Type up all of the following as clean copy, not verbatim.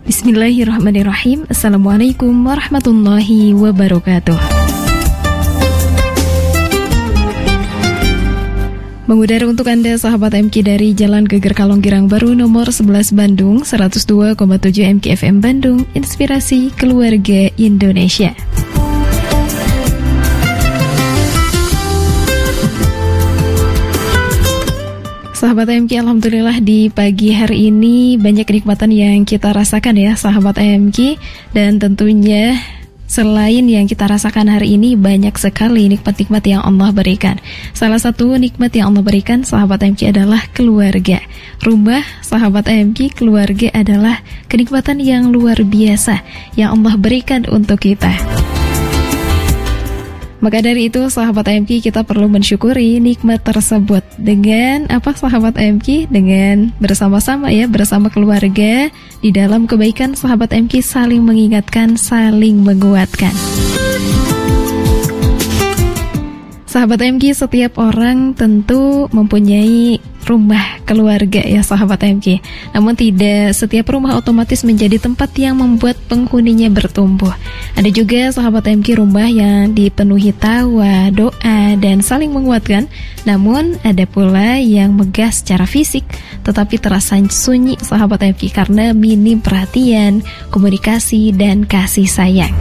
Bismillahirrahmanirrahim. Assalamualaikum warahmatullahi wabarakatuh. Mengudara untuk Anda sahabat MK dari Jalan Geger Kalong Girang Baru nomor 11 Bandung, 102,7 MKFM Bandung, Inspirasi Keluarga Indonesia. Sahabat MK, alhamdulillah di pagi hari ini banyak kenikmatan yang kita rasakan ya sahabat MK. Dan tentunya selain yang kita rasakan hari ini, banyak sekali nikmat-nikmat yang Allah berikan. Salah satu nikmat yang Allah berikan sahabat MK adalah keluarga. Rumah sahabat MK, keluarga adalah kenikmatan yang luar biasa yang Allah berikan untuk kita. Maka dari itu sahabat MK, kita perlu mensyukuri nikmat tersebut. Dengan apa sahabat MK? Dengan bersama-sama ya, bersama keluarga. Di dalam kebaikan sahabat MK saling mengingatkan, saling menguatkan. Sahabat MK, setiap orang tentu mempunyai rumah keluarga ya sahabat MK. Namun tidak setiap rumah otomatis menjadi tempat yang membuat penghuninya bertumbuh. Ada juga sahabat MK rumah yang dipenuhi tawa, doa, dan saling menguatkan. Namun ada pula yang megah secara fisik tetapi terasa sunyi sahabat MK karena minim perhatian, komunikasi, dan kasih sayang.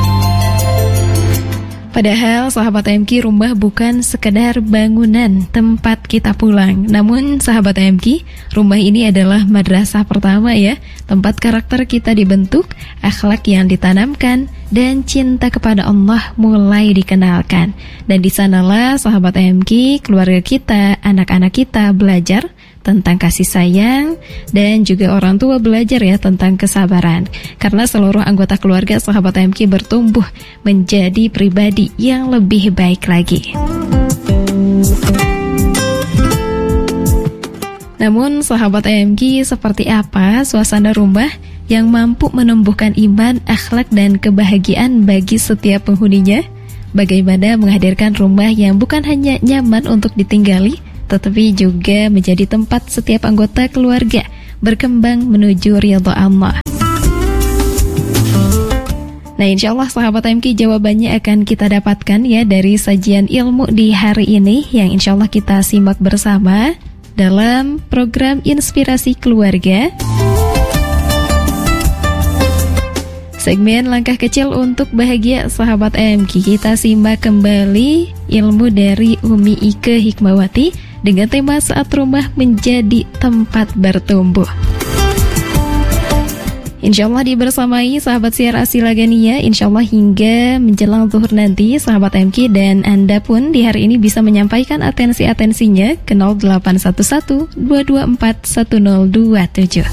Padahal sahabat MK, rumah bukan sekedar bangunan tempat kita pulang. Namun sahabat MK, rumah ini adalah madrasah pertama ya, tempat karakter kita dibentuk, akhlak yang ditanamkan, dan cinta kepada Allah mulai dikenalkan. Dan di sanalah sahabat MK, keluarga kita, anak-anak kita belajar tentang kasih sayang, dan juga orang tua belajar ya tentang kesabaran. Karena seluruh anggota keluarga sahabat MK bertumbuh menjadi pribadi yang lebih baik lagi. Namun sahabat MK, seperti apa suasana rumah yang mampu menumbuhkan iman, akhlak, dan kebahagiaan bagi setiap penghuninya? Bagaimana menghadirkan rumah yang bukan hanya nyaman untuk ditinggali, tetapi juga menjadi tempat setiap anggota keluarga berkembang menuju ridha Allah. Nah, insya Allah sahabat MK, jawabannya akan kita dapatkan ya dari sajian ilmu di hari ini yang insya Allah kita simak bersama dalam program Inspirasi Keluarga. Segmen Langkah Kecil untuk Bahagia sahabat MK, kita simak kembali ilmu dari Umi Ike Hikmawati dengan tema Saat Rumah Menjadi Tempat Bertumbuh. Insya Allah dibersamai sahabat siar Asilagania, insya Allah hingga menjelang zuhur nanti sahabat MK, dan Anda pun di hari ini bisa menyampaikan atensi-atensinya ke 0811 224 1027.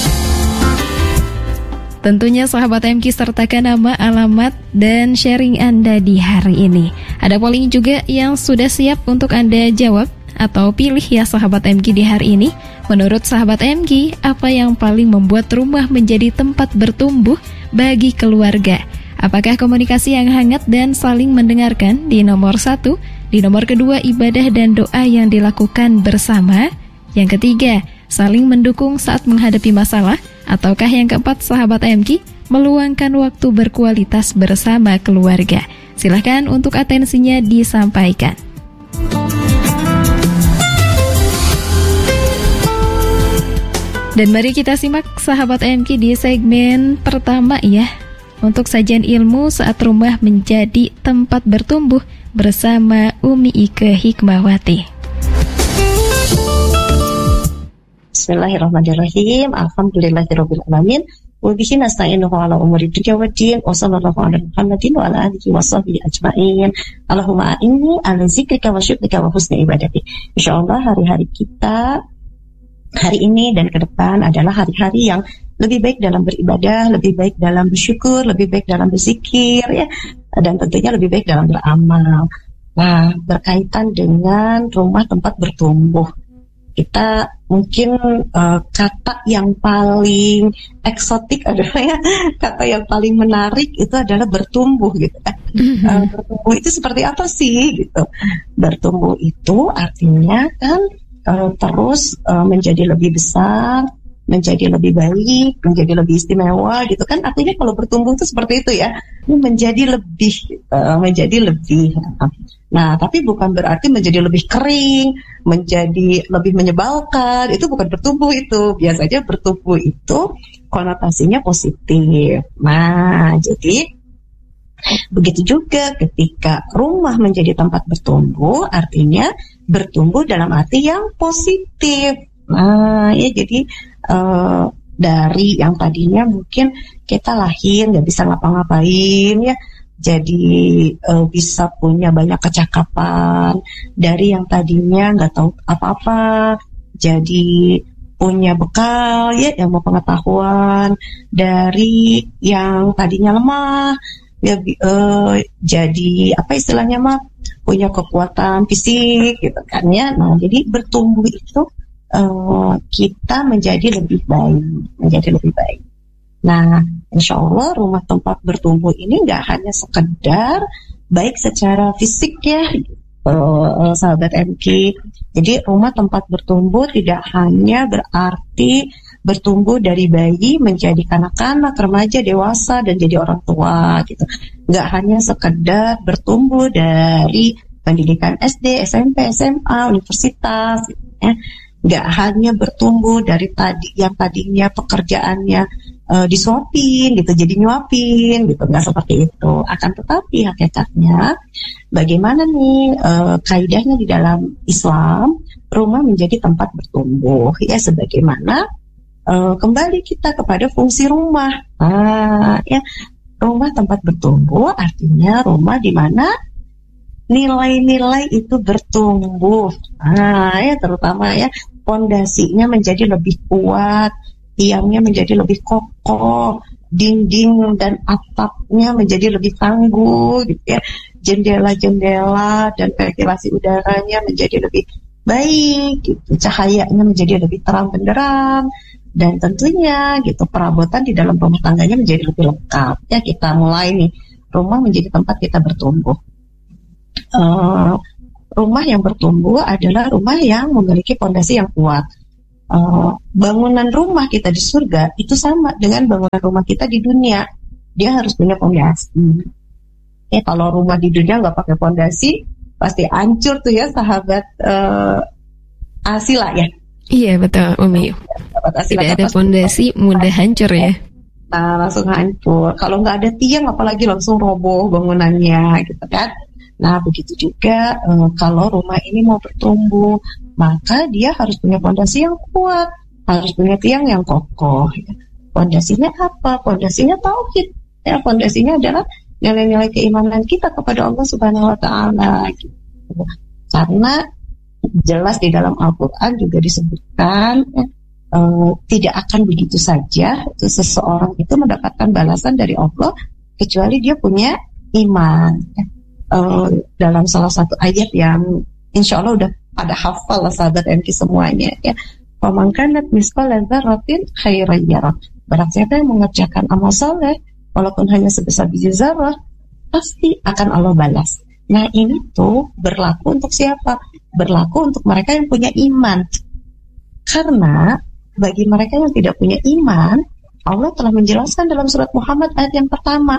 Tentunya sahabat MK sertakan nama, alamat, dan sharing Anda di hari ini. Ada polling juga yang sudah siap untuk Anda jawab atau pilih ya sahabat MK di hari ini. Menurut sahabat MK, apa yang paling membuat rumah menjadi tempat bertumbuh bagi keluarga? Apakah komunikasi yang hangat dan saling mendengarkan di nomor 1? Di nomor kedua, ibadah dan doa yang dilakukan bersama? Yang ketiga, saling mendukung saat menghadapi masalah? Ataukah yang keempat sahabat MK, meluangkan waktu berkualitas bersama keluarga? Silahkan untuk atensinya disampaikan. Dan mari kita simak sahabat MK di segmen pertama ya, untuk sajian ilmu Saat Rumah Menjadi Tempat Bertumbuh bersama Umi Ike Hikmawati. Bismillahirrahmanirrahim. Alhamdulillahirabbil alamin. Wa bihi nasta'inuhu ala umuri dunya waddin. Wa sallallahu ala Muhammadin wa ala alihi wa sahbihi ajma'in. Allahumma inni ala zikrika wa syukrika wa husni ibadati. Insyaallah hari-hari kita hari ini dan ke depan adalah hari-hari yang lebih baik dalam beribadah, lebih baik dalam bersyukur, lebih baik dalam berzikir ya, dan tentunya lebih baik dalam beramal. Nah, berkaitan dengan rumah tempat bertumbuh, kita mungkin kata yang paling eksotik adalah ya, kata yang paling menarik itu adalah bertumbuh gitu kan. Bertumbuh itu seperti apa sih gitu? Bertumbuh itu artinya kan terus menjadi lebih besar, menjadi lebih baik, menjadi lebih istimewa gitu kan, artinya kalau bertumbuh itu seperti itu ya, menjadi lebih. Nah, tapi bukan berarti menjadi lebih kering, menjadi lebih menyebalkan, itu bukan bertumbuh itu. Biasanya bertumbuh itu konotasinya positif. Nah, jadi begitu juga ketika rumah menjadi tempat bertumbuh, artinya bertumbuh dalam arti yang positif. Nah, ya jadi dari yang tadinya mungkin kita lahir nggak bisa ngapa-ngapain ya, jadi bisa punya banyak kecakapan. Dari yang tadinya nggak tahu apa-apa, jadi punya bekal ya, yang mau pengetahuan. Dari yang tadinya lemah ya, jadi apa istilahnya mah, punya kekuatan fisik gitu kan ya. Nah, jadi bertumbuh itu kita menjadi lebih baik. Nah, insya Allah rumah tempat bertumbuh ini nggak hanya sekedar baik secara fisik ya, sahabat MK. Jadi rumah tempat bertumbuh tidak hanya berarti bertumbuh dari bayi menjadi kanak-kanak, remaja, dewasa, dan jadi orang tua gitu. Nggak hanya sekedar bertumbuh dari pendidikan SD, SMP, SMA, universitas gitu ya. Nggak hanya bertumbuh dari yang tadinya pekerjaannya disuapin gitu, jadi nyuapin gitu, nggak seperti itu. Akan tetapi hakikatnya bagaimana nih kaidahnya di dalam Islam, rumah menjadi tempat bertumbuh ya, sebagaimana kembali kita kepada fungsi rumah. Ya, rumah tempat bertumbuh artinya rumah di mana nilai-nilai itu bertumbuh. Ya, terutama ya, pondasinya menjadi lebih kuat, tiangnya menjadi lebih kokoh, dinding dan atapnya menjadi lebih tangguh gitu ya. Jendela-jendela dan ventilasi udaranya menjadi lebih baik gitu. Cahayanya menjadi lebih terang benderang, dan tentunya gitu perabotan di dalam rumah tangganya menjadi lebih lengkap. Ya, kita mulai nih, rumah menjadi tempat kita bertumbuh. Rumah yang bertumbuh adalah rumah yang memiliki fondasi yang kuat. Bangunan rumah kita di surga itu sama dengan bangunan rumah kita di dunia. Dia harus punya fondasi. Kalau rumah di dunia nggak pakai fondasi, pasti hancur tuh ya, sahabat Asila ya. Iya betul, Umi. Tidak ada fondasi mudah hancur ya. Nah, langsung hancur. Kalau nggak ada tiang, apalagi langsung roboh bangunannya, gitu kan. Nah, begitu juga kalau rumah ini mau bertumbuh, maka dia harus punya fondasi yang kuat, harus punya tiang yang kokoh. Fondasinya apa? Fondasinya tauhid. Ya, fondasinya adalah nilai-nilai keimanan kita kepada Allah Subhanahu Wa Taala. Gitu. Karena jelas di dalam Al-Quran juga disebutkan tidak akan begitu saja seseorang itu mendapatkan balasan dari Allah kecuali dia punya iman. Dalam salah satu ayat yang insya Allah udah pada hafal lah sahabat MK semuanya ya, faman kanat misqala dzarratin khairan yarah, barang siapa yang mengerjakan amal saleh walaupun hanya sebesar biji zarah, pasti akan Allah balas. Nah, ini tuh berlaku untuk siapa? Berlaku untuk mereka yang punya iman. Karena bagi mereka yang tidak punya iman, Allah telah menjelaskan dalam surat Muhammad ayat yang pertama.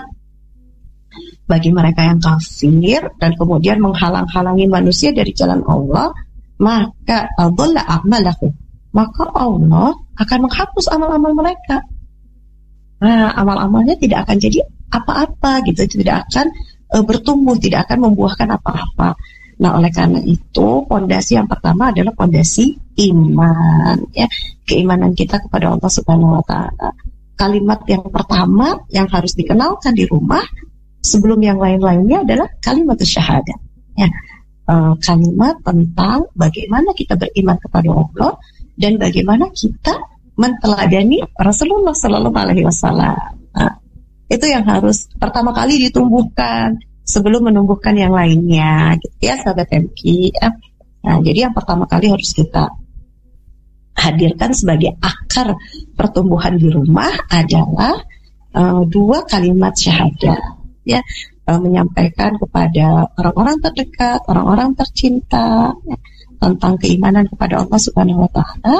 Bagi mereka yang kafir dan kemudian menghalang-halangi manusia dari jalan Allah, maka adalla a'malahum, maka Allah akan menghapus amal-amal mereka. Nah, amal-amalnya tidak akan jadi apa-apa gitu, tidak akan bertumbuh, tidak akan membuahkan apa-apa. Nah, oleh karena itu fondasi yang pertama adalah fondasi iman ya, keimanan kita kepada Allah Subhanahu Wa Taala. Kalimat yang pertama yang harus dikenalkan di rumah sebelum yang lain-lainnya adalah kalimat syahadat ya, kalimat tentang bagaimana kita beriman kepada Allah dan bagaimana kita menteladani Rasulullah Sallallahu Alaihi Wasallam. Itu yang harus pertama kali ditumbuhkan sebelum menumbuhkan yang lainnya gitu ya, sahabat MK ya. Nah, jadi yang pertama kali harus kita hadirkan sebagai akar pertumbuhan di rumah adalah dua kalimat syahadat ya, menyampaikan kepada orang-orang terdekat, orang-orang tercinta ya, tentang keimanan kepada Allah Subhanahu Wa Taala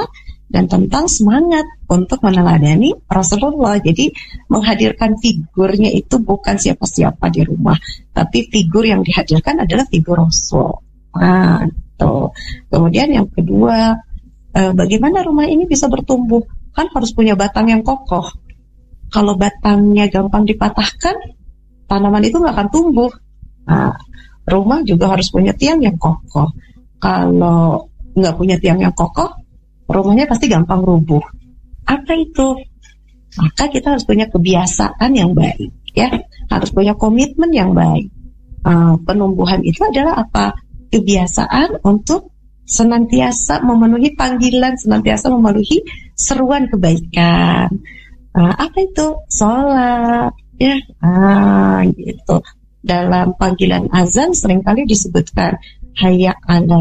dan tentang semangat untuk meneladani Rasulullah. Jadi menghadirkan figurnya itu bukan siapa-siapa di rumah, tapi figur yang dihadirkan adalah figur Rasul. Nah, tuh. Kemudian yang kedua, bagaimana rumah ini bisa bertumbuh? Kan harus punya batang yang kokoh. Kalau batangnya gampang dipatahkan, tanaman itu nggak akan tumbuh. Nah, rumah juga harus punya tiang yang kokoh. Kalau nggak punya tiang yang kokoh, rumahnya pasti gampang rubuh. Apa itu? Maka kita harus punya kebiasaan yang baik, ya. Harus punya komitmen yang baik. Penumbuhan itu adalah apa? Kebiasaan untuk senantiasa memenuhi panggilan, senantiasa memenuhi seruan kebaikan. Apa itu? Sholat, ya. Gitu. Dalam panggilan azan seringkali disebutkan hayya ala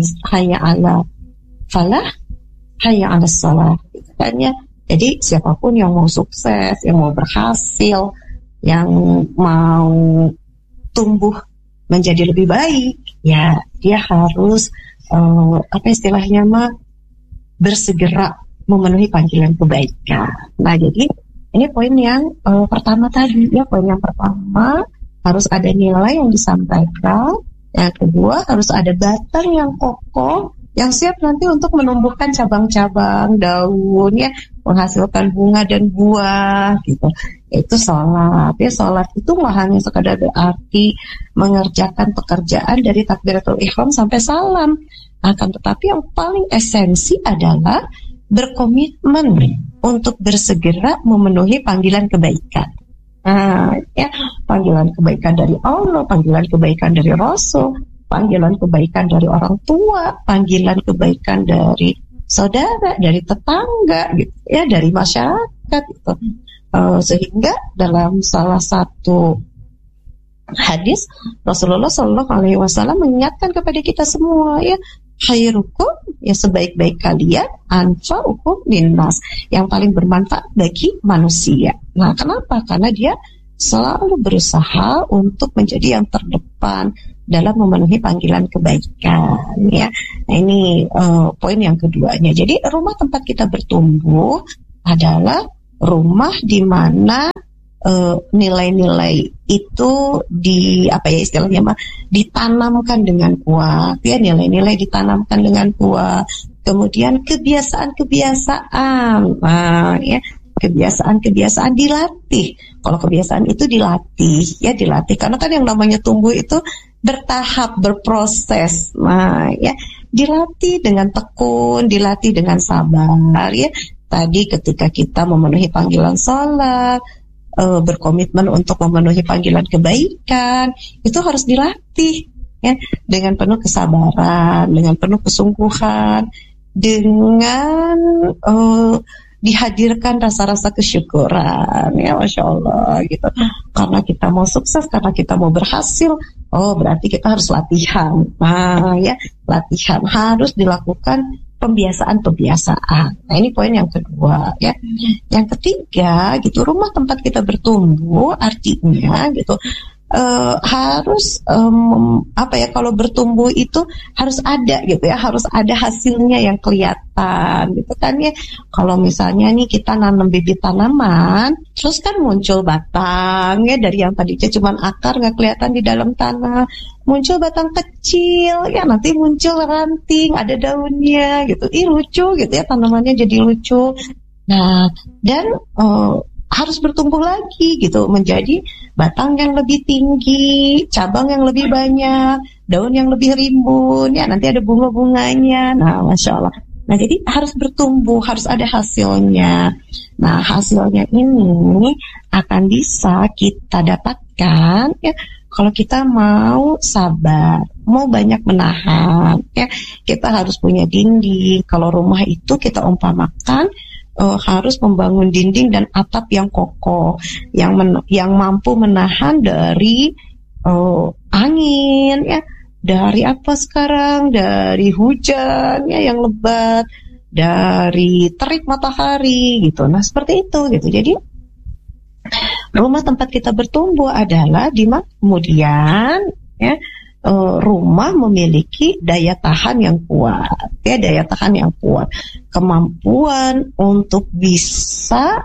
falah, hayya ala shalah, gitu kan ya. Jadi siapapun yang mau sukses, yang mau berhasil, yang mau tumbuh menjadi lebih baik, ya dia harus apa istilahnya bersegera memenuhi panggilan kebaikan. Nah, jadi ini poin yang pertama tadi, ya. Poin yang pertama, harus ada nilai yang disampaikan. Yang kedua, harus ada batang yang kokoh, yang siap nanti untuk menumbuhkan cabang-cabang, daun, ya, menghasilkan bunga dan buah, gitu. Itu sholat. Ya, sholat itu nggak hanya sekadar berarti mengerjakan pekerjaan dari takbiratul ihram sampai salam. Akan tetapi yang paling esensi adalah berkomitmen untuk bersegera memenuhi panggilan kebaikan. Ya, panggilan kebaikan dari Allah, panggilan kebaikan dari Rasul, panggilan kebaikan dari orang tua, panggilan kebaikan dari saudara, dari tetangga, gitu, ya, dari masyarakat, gitu. Sehingga dalam salah satu hadis Rasulullah Shallallahu Alaihi Wasallam mengingatkan kepada kita semua, ya, khairukum, ya, sebaik-baik kalian, anfa'ukum linnas, yang paling bermanfaat bagi manusia. Nah, kenapa? Karena dia selalu berusaha untuk menjadi yang terdepan dalam memenuhi panggilan kebaikan, ya. Nah, ini poin yang keduanya. Jadi rumah tempat kita bertumbuh adalah rumah di mana nilai-nilai itu ditanamkan dengan kuat, ya, nilai-nilai ditanamkan dengan kuat. Kemudian kebiasaan-kebiasaan, ya, kebiasaan-kebiasaan dilatih. Kalau kebiasaan itu dilatih, ya, dilatih. Karena kan yang namanya tumbuh itu bertahap, berproses. Nah, ya, dilatih dengan tekun, dilatih dengan sabar, ya. Tadi ketika kita memenuhi panggilan sholat, berkomitmen untuk memenuhi panggilan kebaikan, itu harus dilatih, ya, dengan penuh kesabaran, dengan penuh kesungguhan, dengan dihadirkan rasa-rasa kesyukuran, ya, Masya Allah, gitu. Karena kita mau sukses, karena kita mau berhasil, berarti kita harus latihan. Nah, ya, latihan harus dilakukan, pembiasaan. Nah, ini poin yang kedua, ya. Yang ketiga, gitu, rumah tempat kita bertumbuh artinya, gitu, harus kalau bertumbuh itu harus ada, gitu, ya, harus ada hasilnya yang kelihatan, gitu kan, ya. Kalau misalnya nih kita nanam bibit tanaman, terus kan muncul batang, ya, dari yang tadinya cuma akar nggak kelihatan di dalam tanah, muncul batang kecil, ya, nanti muncul ranting, ada daunnya, gitu. Lucu, gitu, ya, tanamannya jadi lucu. Nah, dan harus bertumbuh lagi, gitu, menjadi batang yang lebih tinggi, cabang yang lebih banyak, daun yang lebih rimbun, ya, nanti ada bunga-bunganya. Nah, Masya Allah. Nah, jadi harus bertumbuh, harus ada hasilnya. Nah, hasilnya ini akan bisa kita dapatkan, ya, kalau kita mau sabar, mau banyak menahan, ya. Kita harus punya dinding. Kalau rumah itu kita umpamakan harus membangun dinding dan atap yang kokoh, yang mampu menahan dari angin, ya, dari apa sekarang, dari hujan, ya, yang lebat, dari terik matahari, gitu. Nah, seperti itu, gitu. Jadi rumah tempat kita bertumbuh adalah di mana kemudian, ya, rumah memiliki daya tahan yang kuat, ya, daya tahan yang kuat, kemampuan untuk bisa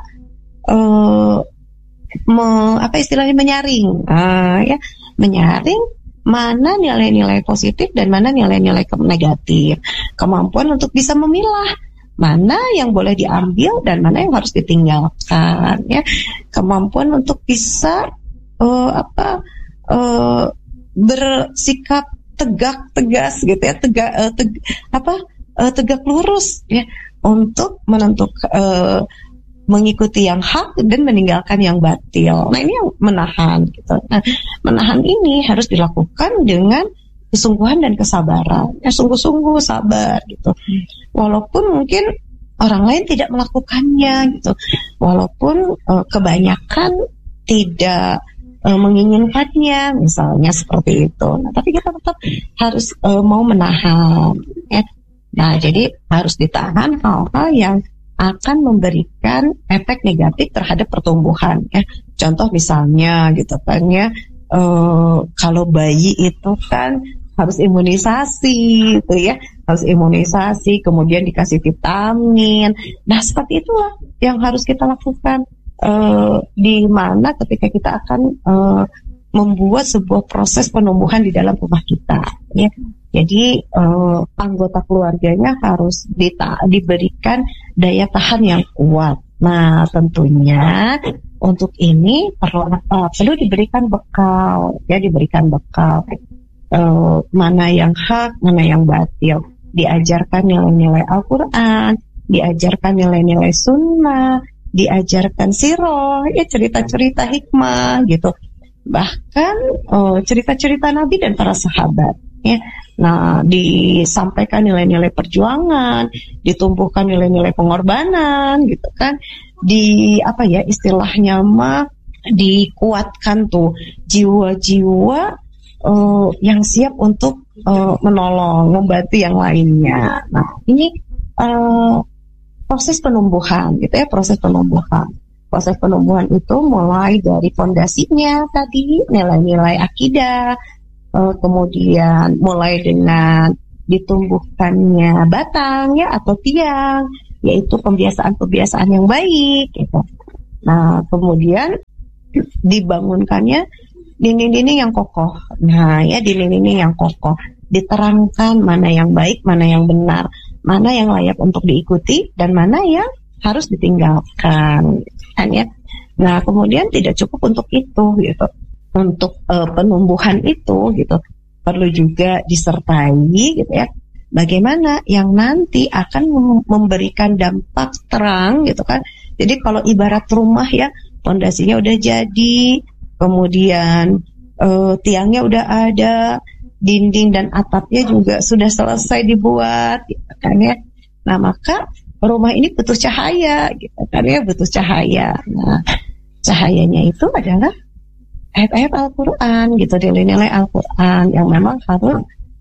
menyaring, ya, menyaring mana nilai-nilai positif dan mana nilai-nilai negatif, kemampuan untuk bisa memilah mana yang boleh diambil dan mana yang harus ditinggalkan, ya, kemampuan untuk bisa bersikap tegas gitu ya, tegak lurus, ya, untuk menentukan mengikuti yang hak dan meninggalkan yang batil. Nah, ini yang menahan gitu. Nah, menahan ini harus dilakukan dengan kesungguhan dan kesabaran. Ya, sungguh-sungguh sabar gitu. Walaupun mungkin orang lain tidak melakukannya gitu. Walaupun kebanyakan tidak menginginkannya, misalnya seperti itu. Nah, tapi kita tetap harus mau menahan, ya. Nah, jadi harus ditahan hal-hal yang akan memberikan efek negatif terhadap pertumbuhan, ya. Contoh misalnya gitu kan, ya, kalau bayi itu kan harus imunisasi gitu, ya, harus imunisasi, kemudian dikasih vitamin. Nah, seperti itulah yang harus kita lakukan, di mana ketika kita akan membuat sebuah proses penumbuhan di dalam rumah kita, ya. Jadi anggota keluarganya harus diberikan daya tahan yang kuat. Nah, tentunya untuk ini perlu diberikan bekal, ya, diberikan bekal. Mana yang hak, mana yang batil. Diajarkan nilai-nilai Al-Quran, diajarkan nilai-nilai sunnah, diajarkan sirah, ya, cerita-cerita hikmah gitu. Bahkan cerita-cerita Nabi dan para sahabat, ya. Nah, disampaikan nilai-nilai perjuangan, ditumbuhkan nilai-nilai pengorbanan gitu kan. Istilahnya mah dikuatkan tuh jiwa-jiwa yang siap untuk menolong, membantu yang lainnya. Nah, ini proses penumbuhan gitu ya, proses penumbuhan. Proses penumbuhan itu mulai dari fondasinya tadi, nilai-nilai akidah, kemudian mulai dengan ditumbuhkannya batang, ya, atau tiang, yaitu pembiasaan-pembiasaan yang baik gitu. Nah, kemudian dibangunkannya dinding-dinding yang kokoh. Nah, ya, dinding-dinding yang kokoh, diterangkan mana yang baik, mana yang benar, mana yang layak untuk diikuti dan mana yang harus ditinggalkan, kan, ya. Nah, kemudian tidak cukup untuk itu gitu. Untuk penumbuhan itu gitu perlu juga disertai gitu ya, bagaimana yang nanti akan memberikan dampak terang gitu kan. Jadi kalau ibarat rumah, ya, fondasinya udah jadi, kemudian tiangnya udah ada, dinding dan atapnya juga sudah selesai dibuat gitu kan, ya. Nah, maka rumah ini butuh cahaya gitu kan, ya, butuh cahaya. Nah, cahayanya itu adalah ayat-ayat Al-Quran gitu, nilai-nilai Al-Quran yang memang harus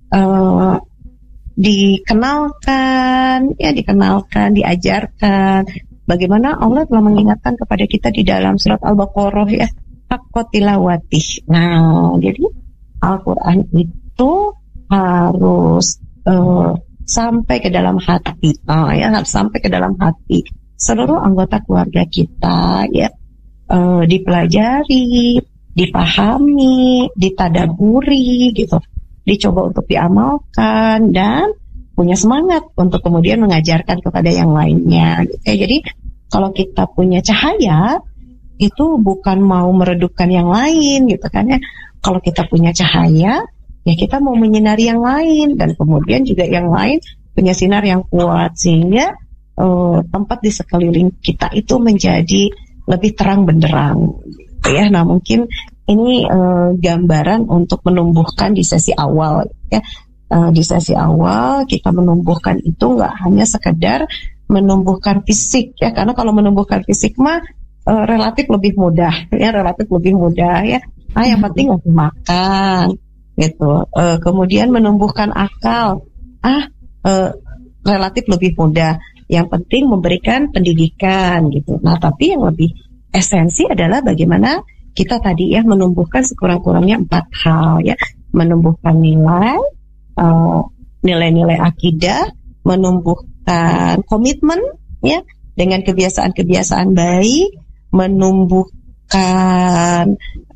dikenalkan, ya, diajarkan. Bagaimana Allah telah mengingatkan kepada kita di dalam surat Al-Baqarah, ya, haqqa tilawatih. Nah, jadi Al-Quran itu harus sampai ke dalam hati, ya, harus sampai ke dalam hati seluruh anggota keluarga kita, ya, dipelajari, dipahami, ditadaburi gitu, dicoba untuk diamalkan dan punya semangat untuk kemudian mengajarkan kepada yang lainnya gitu. Jadi kalau kita punya cahaya itu bukan mau meredupkan yang lain gitu kan, ya. Kalau kita punya cahaya, ya, kita mau menyinari yang lain dan kemudian juga yang lain punya sinar yang kuat sehingga tempat di sekeliling kita itu menjadi lebih terang benderang. Ya, nah, mungkin ini gambaran untuk menumbuhkan di sesi awal, ya. Di sesi awal kita menumbuhkan itu nggak hanya sekedar menumbuhkan fisik, ya, karena kalau menumbuhkan fisik mah relatif lebih mudah, ya, relatif lebih mudah, ya. Yang penting ngasih makan, gitu. Kemudian menumbuhkan akal, relatif lebih mudah. Yang penting memberikan pendidikan, gitu. Nah, tapi yang lebih esensi adalah bagaimana kita tadi, ya, menumbuhkan sekurang-kurangnya 4 hal, ya. menumbuhkan nilai-nilai akidah, menumbuhkan komitmen ya dengan kebiasaan-kebiasaan baik, menumbuhkan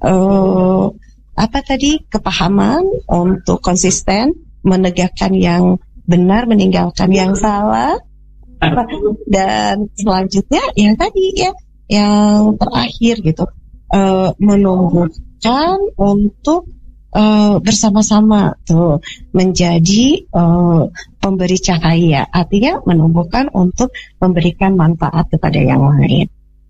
kepahaman untuk konsisten menegakkan yang benar, meninggalkan yang salah. Dan selanjutnya yang tadi ya, yang terakhir gitu, menumbuhkan untuk bersama-sama tuh menjadi pemberi cahaya, artinya menumbuhkan untuk memberikan manfaat kepada yang lain.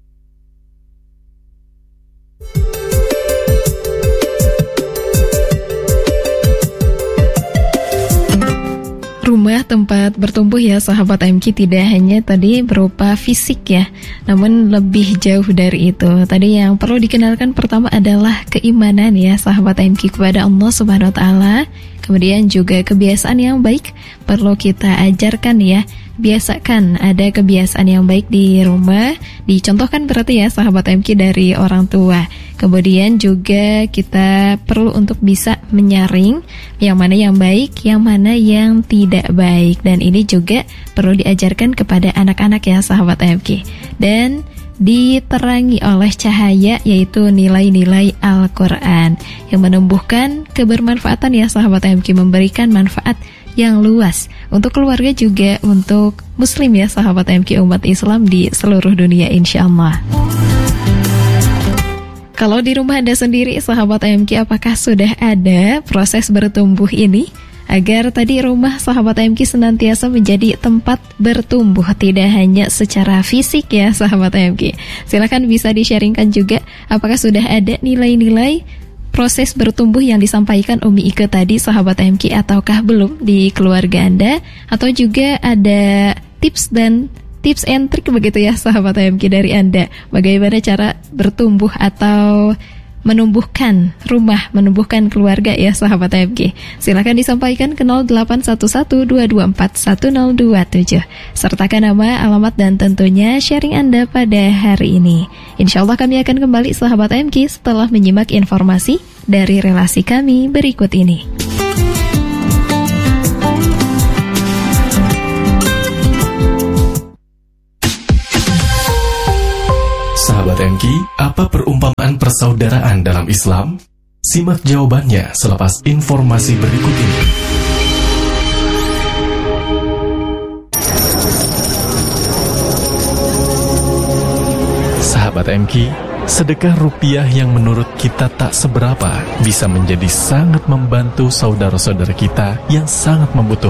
Rumah tempat bertumbuh ya sahabat MQ tidak hanya tadi berupa fisik ya, namun lebih jauh dari itu. Tadi yang perlu dikenalkan pertama adalah keimanan ya sahabat MQ kepada Allah Subhanahu wa taala. Kemudian juga kebiasaan yang baik perlu kita ajarkan ya. Biasakan ada kebiasaan yang baik di rumah, dicontohkan berarti ya sahabat MQ dari orang tua. Kemudian juga kita perlu untuk bisa menyaring yang mana yang baik, yang mana yang tidak baik. Dan ini juga perlu diajarkan kepada anak-anak ya sahabat MQ. Dan diterangi oleh cahaya, yaitu nilai-nilai Al-Quran yang menumbuhkan kebermanfaatan ya sahabat MQ, memberikan manfaat yang luas untuk keluarga juga untuk muslim ya sahabat MQ, umat Islam di seluruh dunia insyaallah. Kalau di rumah Anda sendiri sahabat MQ, apakah sudah ada proses bertumbuh ini? Agar tadi rumah sahabat MQ senantiasa menjadi tempat bertumbuh, tidak hanya secara fisik ya sahabat MQ. Silakan bisa di-sharingkan juga apakah sudah ada nilai-nilai proses bertumbuh yang disampaikan Umi Ike tadi sahabat MQ, ataukah belum di keluarga Anda, atau juga ada tips and trik begitu ya sahabat MQ dari Anda, bagaimana cara bertumbuh atau menumbuhkan rumah, menumbuhkan keluarga ya sahabat MQ. Silakan disampaikan ke 081122411027. Sertakan nama, alamat dan tentunya sharing Anda pada hari ini. Insyaallah kami akan kembali sahabat MQ setelah menyimak informasi dari relasi kami berikut ini. Sahabat MQ, apa perumpamaan persaudaraan dalam Islam? Simak jawabannya selepas informasi berikut ini. Sahabat MQ, sedekah rupiah yang menurut kita tak seberapa bisa menjadi sangat membantu saudara-saudara kita yang sangat membutuhkan.